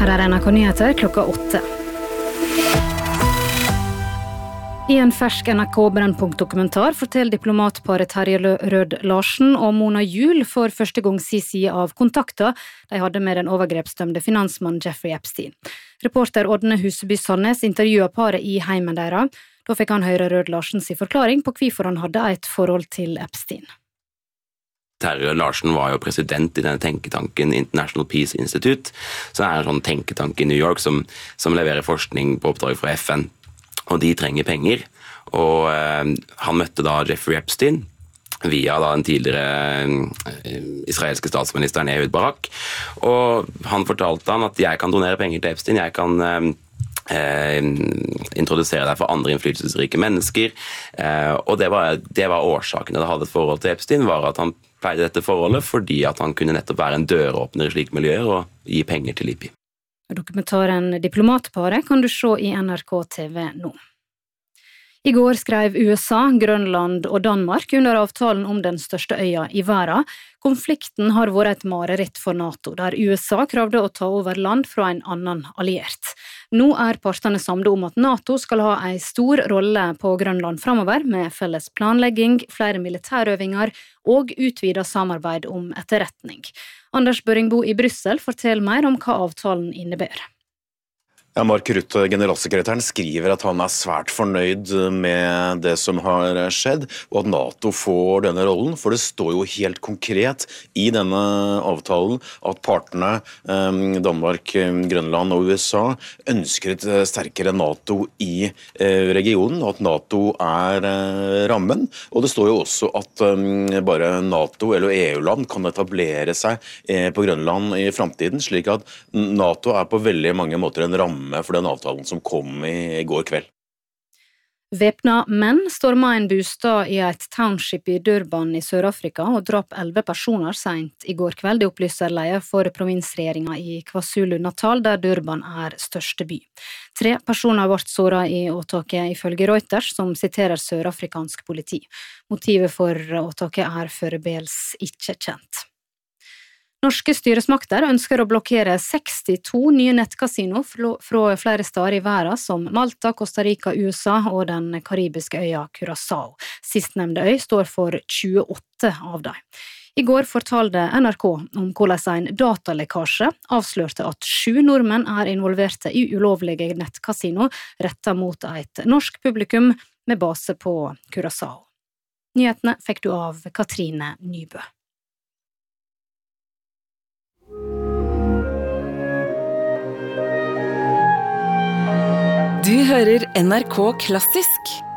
Her NRK Nyheter klokka 8. I en fersk NRK Brennpunkt-dokumentar forteller diplomatparet Terje Rød Larsen og Mona Juel for første gang sin side av kontakter de hadde med den overgrepsdømte finansmannen Jeffrey Epstein. Reporter Ådne Huseby Sandnes intervjuet paret i heimen deres. Da fikk han høre Rød Larsens forklaring på hvorfor han hadde et forhold til Epstein. Terje Larsen var jo president i denne tenketanken International Peace Institute, som er en sånn tenketank i New York som leverer forskning på oppdrag fra FN, og de trenger penger. Og han møtte da Jeffrey Epstein via da den tidligere israelske statsministeren Ehud Barak, og han fortalte han at jeg kan donere penger til Epstein, jeg kan introdusere deg for andre innflytelsesrike mennesker, og det var årsaken til at jeg hadde et forhold til Epstein, var at han pleide dette forholdet fordi at han kunne nettopp være en døråpner i slike miljøer og gi penger til IPI. Dokumentaren Diplomatparet kan du se i NRK TV nå. I går skrev USA, Grønland og Danmark under avtalen om den største øya i verden. Konflikten har vært et mareritt for NATO, der USA kravde å ta over land fra en annen alliert. Nå er partene samlet om at NATO skal ha en stor rolle på Grønland fremover, med felles planlegging, flere militærøvinger og utvidet samarbeid om etterretning. Anders Børingbo i Brussel forteller mer om hva avtalen innebærer. Ja, Mark Rutte, generalsekretæren, skriver at han er svært fornøyd med det som har skjedd, og at NATO får denne rollen, for det står jo helt konkret i denne avtalen at partene, Danmark, Grønland og USA, ønsker et sterkere NATO i regionen, og at NATO er rammen. Og det står jo også at bare NATO eller EU-land kan etablere seg på Grønland i fremtiden, slik at NATO er på veldig mange måter en ramme for den avtalen som kom i går kveld. Væpna menn stormet en bostad i et township i Durban i Sør-Afrika og drap 11 personer sent i går kveld, det opplyser leder for provinsregjeringa i KwaZulu-Natal, der Durban er største by. 3 personer ble såret i åtaket ifølge Reuters, som siterer sørafrikansk politi. Motivet for åtaket er foreløpig ikke kjent. Norske styresmakter ønsker å blokkere 62 nye nettkasino fra flere steder i verden, som Malta, Costa Rica, USA og den karibiske øya Curaçao. Sistnevnte øy står for 28 av dem. I går fortalte NRK om hvordan en datalekkasje avslørte at 7 nordmenn er involverte i ulovlige nettkasino rettet mot et norsk publikum med base på Curaçao. Nyhetene fikk du av Katrine Nybø. Du hører NRK Klassisk